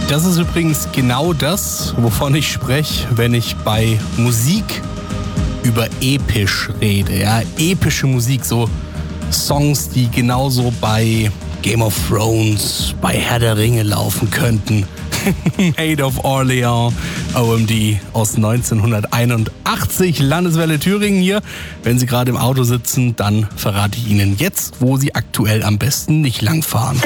Das ist übrigens genau das, wovon ich spreche, wenn ich bei Musik über episch rede. Ja, epische Musik, so Songs, die genauso bei Game of Thrones, bei Herr der Ringe laufen könnten. Maid of Orleans, OMD aus 1981, Landeswelle Thüringen hier. Wenn Sie gerade im Auto sitzen, dann verrate ich Ihnen jetzt, wo Sie aktuell am besten nicht langfahren.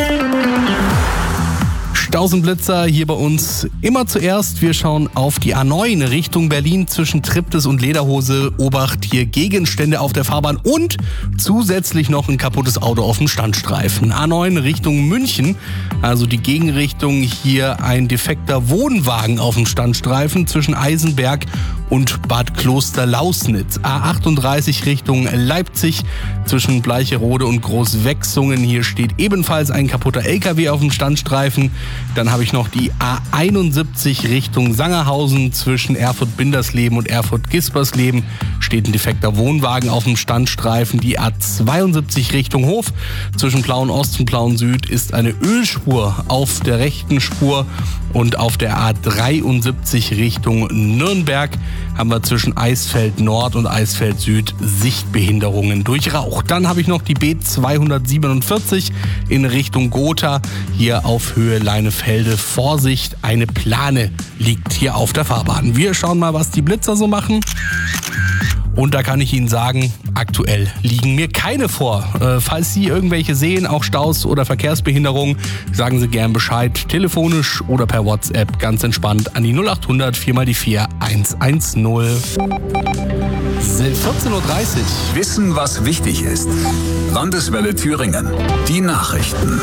Staus und Blitzer hier bei uns immer zuerst. Wir schauen auf die A9 Richtung Berlin zwischen Triptis und Lederhose. Obacht, hier Gegenstände auf der Fahrbahn und zusätzlich noch ein kaputtes Auto auf dem Standstreifen. A9 Richtung München, also die Gegenrichtung, hier ein defekter Wohnwagen auf dem Standstreifen zwischen Eisenberg und Bad Kloster-Lausnitz. A38 Richtung Leipzig zwischen Bleicherode und Großwechsungen. Hier steht ebenfalls ein kaputter LKW auf dem Standstreifen. Dann habe ich noch die A71 Richtung Sangerhausen zwischen Erfurt-Bindersleben und Erfurt-Gispersleben. Steht ein defekter Wohnwagen auf dem Standstreifen. Die A72 Richtung Hof zwischen Plauen-Ost und Plauen-Süd ist eine Ölspur auf der rechten Spur. Und auf der A73 Richtung Nürnberg haben wir zwischen Eisfeld Nord und Eisfeld Süd Sichtbehinderungen durch Rauch. Dann habe ich noch die B247 in Richtung Gotha, hier auf Höhe Leinefelde. Vorsicht, eine Plane liegt hier auf der Fahrbahn. Wir schauen mal, was die Blitzer so machen. Und da kann ich Ihnen sagen, aktuell liegen mir keine vor. Falls Sie irgendwelche sehen, auch Staus oder Verkehrsbehinderungen, sagen Sie gern Bescheid, telefonisch oder per WhatsApp, ganz entspannt an die 0800 4x4 110. 14.30 Uhr. Wissen, was wichtig ist. Landeswelle Thüringen. Die Nachrichten.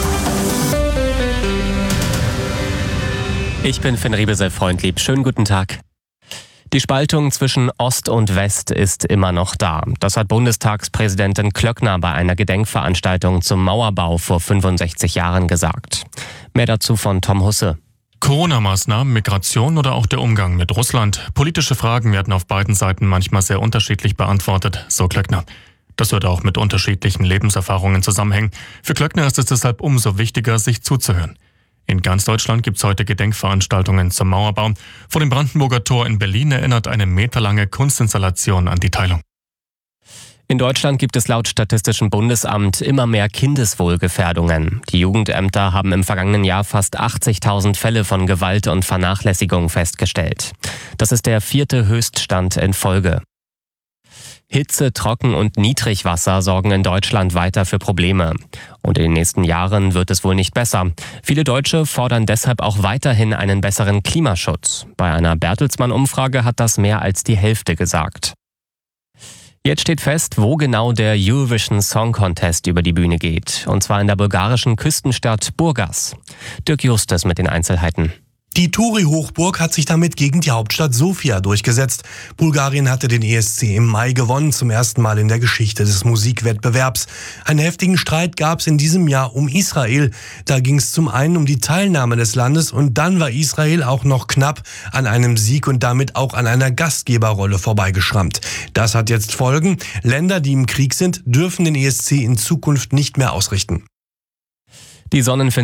Ich bin Finn Riebesel-Freundlieb. Schönen guten Tag. Die Spaltung zwischen Ost und West ist immer noch da. Das hat Bundestagspräsidentin Klöckner bei einer Gedenkveranstaltung zum Mauerbau vor 65 Jahren gesagt. Mehr dazu von Tom Husse. Corona-Maßnahmen, Migration oder auch der Umgang mit Russland. Politische Fragen werden auf beiden Seiten manchmal sehr unterschiedlich beantwortet, so Klöckner. Das wird auch mit unterschiedlichen Lebenserfahrungen zusammenhängen. Für Klöckner ist es deshalb umso wichtiger, sich zuzuhören. In ganz Deutschland gibt es heute Gedenkveranstaltungen zum Mauerbau. Vor dem Brandenburger Tor in Berlin erinnert eine meterlange Kunstinstallation an die Teilung. In Deutschland gibt es laut Statistischem Bundesamt immer mehr Kindeswohlgefährdungen. Die Jugendämter haben im vergangenen Jahr fast 80.000 Fälle von Gewalt und Vernachlässigung festgestellt. Das ist der 4. Höchststand in Folge. Hitze, Trocken- und Niedrigwasser sorgen in Deutschland weiter für Probleme. Und in den nächsten Jahren wird es wohl nicht besser. Viele Deutsche fordern deshalb auch weiterhin einen besseren Klimaschutz. Bei einer Bertelsmann-Umfrage hat das mehr als die Hälfte gesagt. Jetzt steht fest, wo genau der Eurovision Song Contest über die Bühne geht. Und zwar in der bulgarischen Küstenstadt Burgas. Dirk Justus mit den Einzelheiten. Die Touri-Hochburg hat sich damit gegen die Hauptstadt Sofia durchgesetzt. Bulgarien hatte den ESC im Mai gewonnen, zum ersten Mal in der Geschichte des Musikwettbewerbs. Einen heftigen Streit gab es in diesem Jahr um Israel. Da ging es zum einen um die Teilnahme des Landes und dann war Israel auch noch knapp an einem Sieg und damit auch an einer Gastgeberrolle vorbeigeschrammt. Das hat jetzt Folgen. Länder, die im Krieg sind, dürfen den ESC in Zukunft nicht mehr ausrichten. Die